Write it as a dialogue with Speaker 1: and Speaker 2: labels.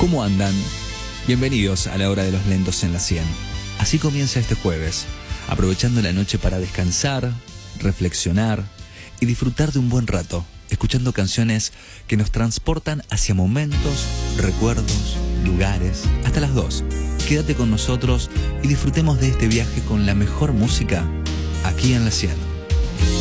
Speaker 1: ¿Cómo andan? Bienvenidos a la hora de los lentos en la 100. Así comienza este jueves, aprovechando la noche para descansar, reflexionar y disfrutar de un buen rato, escuchando canciones que nos transportan hacia momentos, recuerdos, lugares, hasta las 2. Quédate con nosotros y disfrutemos de este viaje con la mejor música aquí en la 100.